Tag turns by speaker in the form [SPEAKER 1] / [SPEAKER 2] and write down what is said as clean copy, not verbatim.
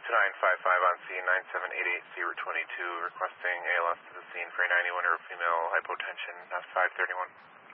[SPEAKER 1] 2955 on scene, 9788 Route 22, requesting ALS to the scene for a 91-year-old female, hypotension, 531.